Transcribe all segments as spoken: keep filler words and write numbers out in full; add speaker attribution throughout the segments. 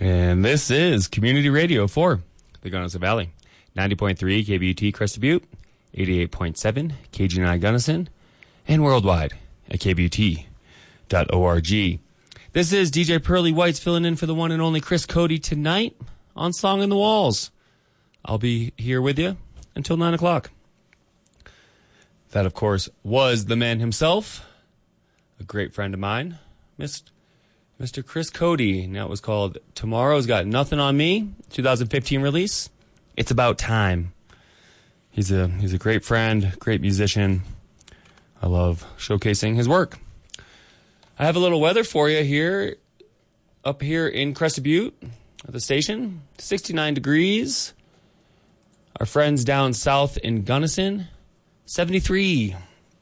Speaker 1: And this is Community Radio for the Gunnison Valley. ninety point three K B U T Crested Butte, eighty-eight point seven K G nine Gunnison, and worldwide at k b u t dot org. This is D J Pearly Whites filling in for the one and only Chris Cody tonight on Song in the Walls. I'll be here with you until nine o'clock. That, of course, was the man himself, a great friend of mine, Mister Chris Cody. Now it was called Tomorrow's Got Nothing on Me, twenty fifteen release. It's about time. He's a he's a great friend, great musician. I love showcasing his work. I have a little weather for you here, up here in Crested Butte at the station. sixty-nine degrees. Our friends down south in Gunnison, seventy-three.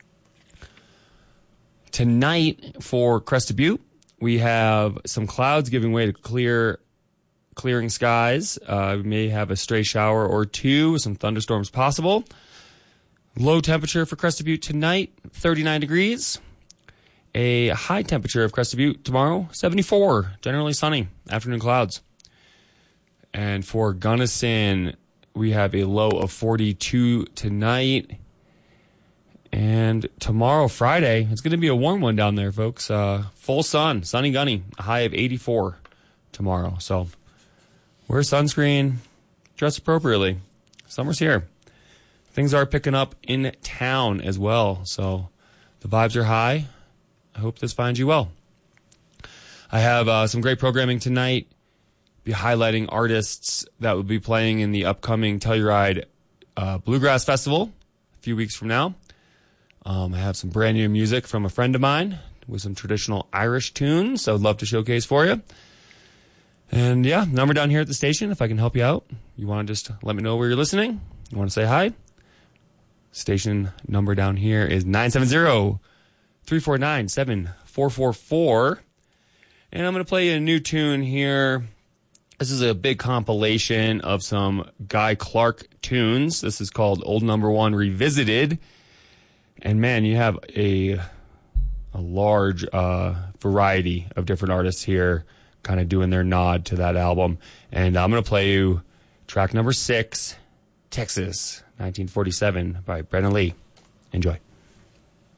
Speaker 1: Tonight for Crested Butte, we have some clouds giving way to clear, clearing skies. Uh, we may have a stray shower or two, some thunderstorms possible. Low temperature for Crested Butte tonight, thirty-nine degrees. A high temperature of Crested Butte tomorrow, seventy-four. Generally sunny, afternoon clouds. And for Gunnison, we have a low of forty-two tonight. And tomorrow, Friday, it's going to be a warm one down there, folks. Uh, full sun, sunny gunny, a high of eighty-four tomorrow. So wear sunscreen, dress appropriately. Summer's here. Things are picking up in town as well. So the vibes are high. I hope this finds you well. I have uh, some great programming tonight. Be highlighting artists that will be playing in the upcoming Telluride uh, Bluegrass Festival a few weeks from now. Um, I have some brand new music from a friend of mine with some traditional Irish tunes I would love to showcase for you. And yeah, number down here at the station if I can help you out. You want to just let me know where you're listening. You want to say hi. Station number down here is nine seven zero, three four nine, seven four four four. And I'm going to play you a new tune here. This is a big compilation of some Guy Clark tunes. This is called Old Number One Revisited. And man, you have a a large uh, variety of different artists here kind of doing their nod to that album. And I'm going to play you track number six, Texas, nineteen forty-seven by Brenna Lee. Enjoy.